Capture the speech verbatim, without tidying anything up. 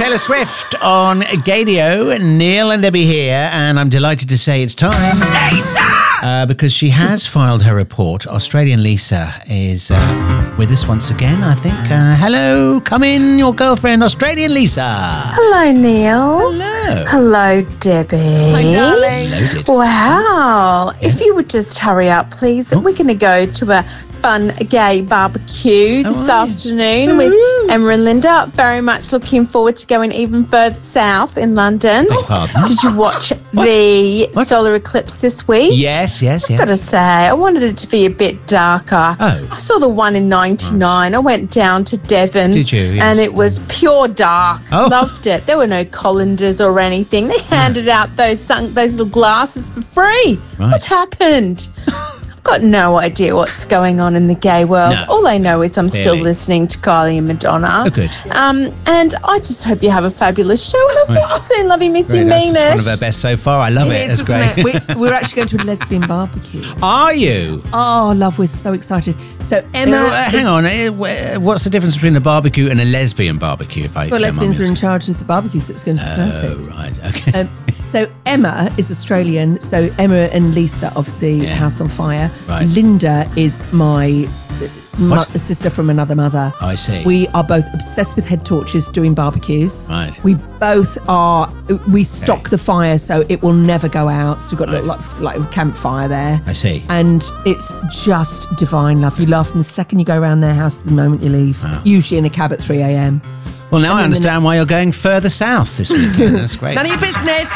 Taylor Swift on Gadio. Neil and Debbie here, and I'm delighted to say it's time. Uh, because she has filed her report. Australian Lisa is uh, with us once again, I think. Uh, hello, come in, your girlfriend, Australian Lisa. Hello, Neil. Hello. Hello, Debbie. Hi, darling. Loaded. Wow. Yes. If you would just hurry up, please. Oh. We're going to go to a fun gay barbecue Oh, this are you? afternoon with Emma and Linda. Very much looking forward to going even further south in London. Beg pardon? Did you watch the What? solar eclipse this week? Yes, yes, I've yes. got to say, I wanted it to be a bit darker. Oh. I saw the one in ninety-nine. I went down to Devon. Did you? Yes. And it was pure dark. Oh. Loved it. There were no colanders or anything. They handed out those sun- those little glasses for free. Right. What's happened? I've got no idea what's going on in the gay world. No. All I know is I'm still Clearly. listening to Kylie and Madonna. Oh, good. Um, and I just hope you have a fabulous show. And I'll see you soon. Love you, miss you, Great, that's mean just it. one of her best so far. I love it. It is, That's isn't great. it? We, we're actually going to a lesbian barbecue. Are you? Oh, love, we're so excited. So Emma, Uh, hang is- on. uh, wh- What's the difference between a barbecue and a lesbian barbecue? If I Well, if you don't mind lesbians are me in charge of the barbecue, so it's going to be asking? perfect. Oh, right. Okay. Um, so Emma is Australian. So Emma and Lisa, obviously, Yeah. House on Fire. Right. Linda is my mu- What? sister from another mother. I see. We are both obsessed with head torches, doing barbecues. Right. We both are. We stock the fire so it will never go out. So we've got Right. like, like a campfire there. I see. And it's just divine love. You laugh from the second you go around their house to the moment you leave. Wow. Usually in a cab at three a.m. Well, now I then the understand why you're going further south this weekend. That's great. None of your business.